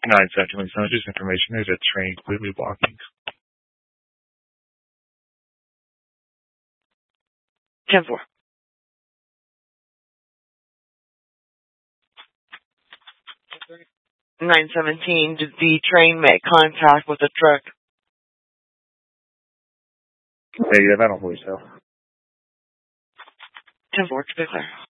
917, just information. There's a train completely blocking. 10-4. 917, did the train make contact with the truck? Negative, I don't believe so. 10-4, to be clear.